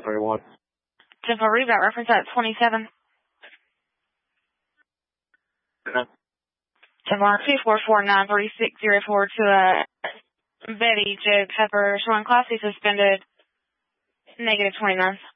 1031. 10-4 reroute, reference at 27. 10-4, 244-93604 to Betty Joe Pepper, showing class C suspended, -29.